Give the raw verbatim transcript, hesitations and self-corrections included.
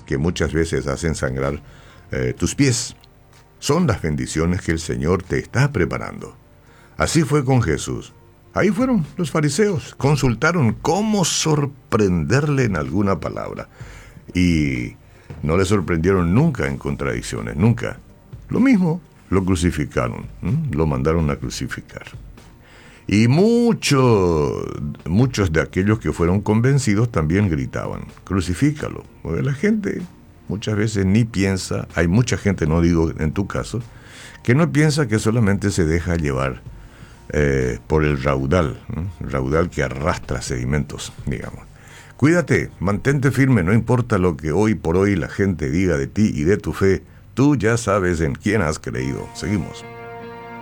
que muchas veces hacen sangrar eh, tus pies. Son las bendiciones que el Señor te está preparando. Así fue con Jesús. Ahí fueron los fariseos, consultaron cómo sorprenderle en alguna palabra. Y no le sorprendieron nunca en contradicciones, nunca. Lo mismo, lo crucificaron, ¿m? Lo mandaron a crucificar. Y muchos, muchos de aquellos que fueron convencidos también gritaban, crucifícalo. Porque la gente muchas veces ni piensa, hay mucha gente, no digo en tu caso, que no piensa, que solamente se deja llevar eh, por el raudal, ¿no? El raudal que arrastra sedimentos, digamos. Cuídate, mantente firme, no importa lo que hoy por hoy la gente diga de ti y de tu fe, tú ya sabes en quién has creído. Seguimos.